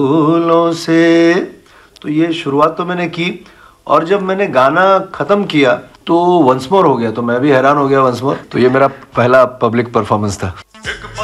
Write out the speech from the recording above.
फूलों से। तो ये शुरुआत तो मैंने की, और जब मैंने गाना खत्म किया तो वंस मोर हो गया, तो मैं भी हैरान हो गया वंस मोर। तो ये मेरा पहला पब्लिक परफॉर्मेंस था।